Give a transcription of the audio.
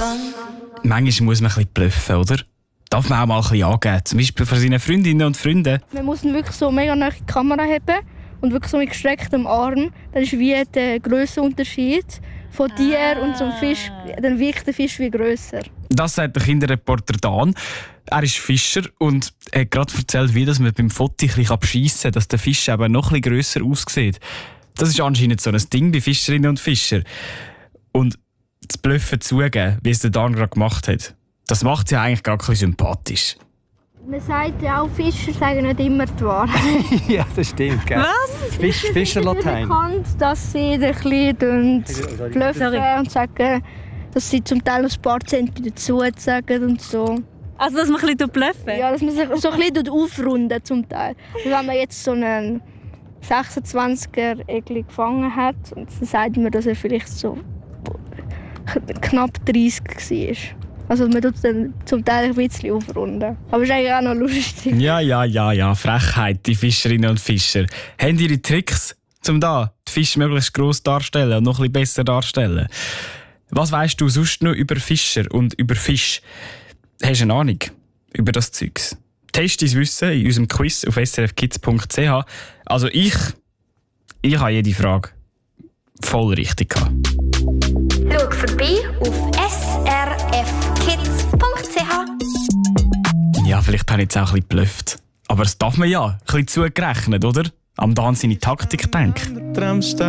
Manchmal muss man ein bisschen bluffen, oder? Darf man auch mal ein bisschen angeben, zum Beispiel von seinen Freundinnen und Freunden. Man muss ihn wirklich so mega nahe die Kamera haben und wirklich so mit gestrecktem Arm. Dann ist wie der Grössenunterschied von Tier und zum Fisch. Dann wirkt der Fisch wie grösser. Das sagt der Kinderreporter Dan. Er ist Fischer und hat gerade erzählt, wie man beim Foto ein bisschen beschissen kann, dass der Fisch eben noch ein bisschen grösser aussieht. Das ist anscheinend so ein Ding bei Fischerinnen und Fischern. Und das Bluffen zugeben, wie es der Dan gerade gemacht hat, das macht sie eigentlich gerade ein bisschen sympathisch. Man sagt ja auch, Fischer sagen nicht immer die Wahrheit. Ja, das stimmt. Gell? Was? Fischerlatein. Es ist bekannt, dass sie ein bisschen bluffen und sagen, dass sie zum Teil ein paar Zentimeter dazu sagen und so. Also, dass man ein bisschen bluffen? Ja, dass man sich so ein bisschen aufrunden zum Teil. Und wenn man jetzt so einen 26er Egli gefangen hat, dann sagt man, dass er vielleicht so knapp 30 war. Also man tut dann zum Teil ein bisschen aufrunden. Aber es ist eigentlich auch noch lustig. Ja. Frechheit, die Fischerinnen und Fischer. Haben die ihre Tricks, um da die Fische möglichst gross darzustellen und noch ein bisschen besser darzustellen? Was weisst du sonst noch über Fischer und über Fisch? Hast du eine Ahnung über das Zeugs? Test dein Wissen in unserem Quiz auf srfkids.ch. Also ich habe jede Frage voll richtig gehabt. Schau vorbei auf srfkids.ch. Ja, vielleicht habe ich jetzt auch ein bisschen geblufft. Aber das darf man ja. Ein bisschen zugerechnet, oder? Am Dan seine Taktik denken.